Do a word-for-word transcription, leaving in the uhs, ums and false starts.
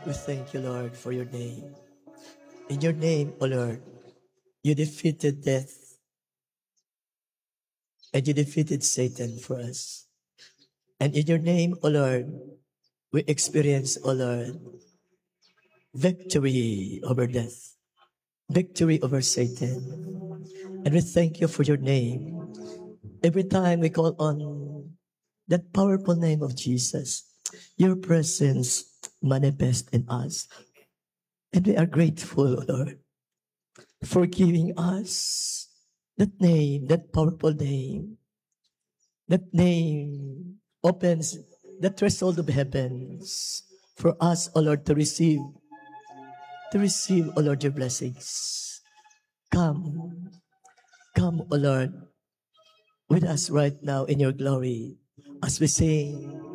We thank you, Lord, for your name. In your name, O Lord, you defeated death and you defeated Satan for us. And in your name, O Lord, we experience, O Lord, victory over death, victory over Satan. And we thank you for your name. Every time we call on that powerful name of Jesus, your presence manifests in us. And we are grateful, O Lord, for giving us that name, that powerful name. That name opens the threshold of heavens for us, O Lord, to receive, to receive, O Lord, your blessings. Come, come, O Lord, with us right now in your glory as we sing.